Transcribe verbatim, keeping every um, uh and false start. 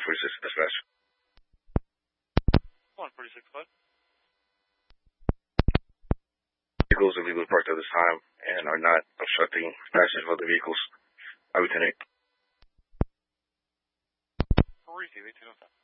forty-six dispatch. one forty-six, what? Vehicles illegally parked at this time and are not obstructing passage of other vehicles. I return it. Receive eighteen oh five.